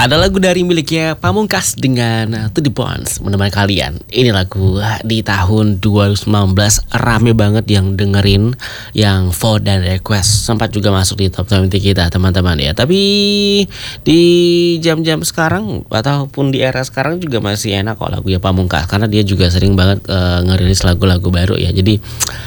Ada lagu dari miliknya Pamungkas dengan To The Bones menemani kalian. Ini lagu di tahun 2019 rame banget yang dengerin, yang vote dan request. Sempat juga masuk di top 20 kita teman-teman ya. Tapi di jam-jam sekarang ataupun di era sekarang juga masih enak kok lagunya Pamungkas, karena dia juga sering banget ngerilis lagu-lagu baru ya. Jadi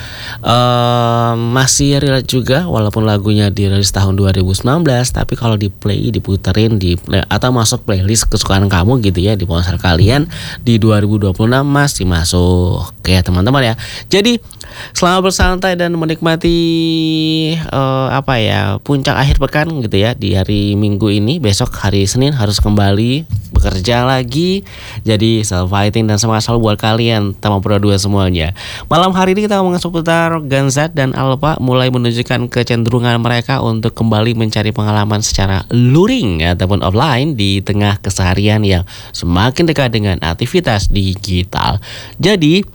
masih relate juga walaupun lagunya dirilis tahun 2019, tapi kalau di play, diputerin di play, atau masuk playlist kesukaan kamu gitu ya di ponsel kalian di 2026 masih masuk ya teman-teman ya. Jadi selamat bersantai dan menikmati puncak akhir pekan gitu ya di hari Minggu ini. Besok hari Senin harus kembali bekerja lagi. Jadi self fighting dan semangat selalu buat kalian Tama Pro 2 semuanya. Malam hari ini kita ngomongin seputar Gen Z dan Alpha mulai menunjukkan kecenderungan mereka untuk kembali mencari pengalaman secara luring ataupun offline di tengah keseharian yang semakin dekat dengan aktivitas digital. Jadi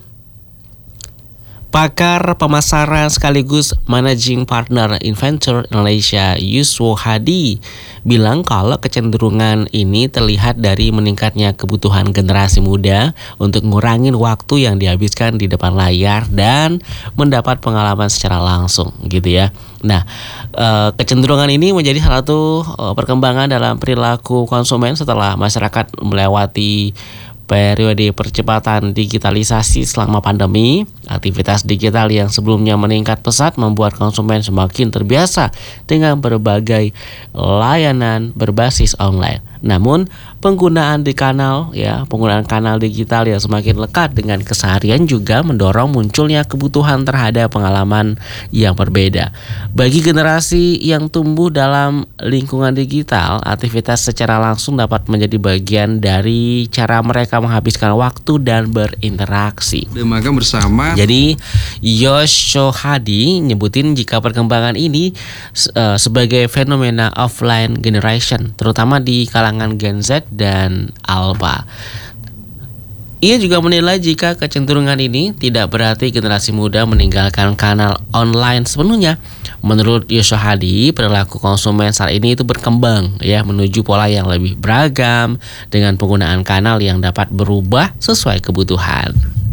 pakar pemasaran sekaligus managing partner Inventure Indonesia Yuswo Hadi bilang kalau kecenderungan ini terlihat dari meningkatnya kebutuhan generasi muda untuk ngurangin waktu yang dihabiskan di depan layar dan mendapat pengalaman secara langsung gitu ya. Nah, kecenderungan ini menjadi salah satu perkembangan dalam perilaku konsumen setelah masyarakat melewati periode percepatan digitalisasi selama pandemi. Aktivitas digital yang sebelumnya meningkat pesat membuat konsumen semakin terbiasa dengan berbagai layanan berbasis online. Namun penggunaan kanal digital yang semakin lekat dengan keseharian juga mendorong munculnya kebutuhan terhadap pengalaman yang berbeda. Bagi generasi yang tumbuh dalam lingkungan digital, aktivitas secara langsung dapat menjadi bagian dari cara mereka menghabiskan waktu dan berinteraksi. Magang bersama. Jadi Yuswo Hadi nyebutin jika perkembangan ini sebagai fenomena offline generation, terutama di kalangan Gen Z dan Alpha. Ia juga menilai jika kecenderungan ini tidak berarti generasi muda meninggalkan kanal online sepenuhnya. Menurut Yuswo Hadi, perilaku konsumen saat ini itu berkembang ya menuju pola yang lebih beragam dengan penggunaan kanal yang dapat berubah sesuai kebutuhan.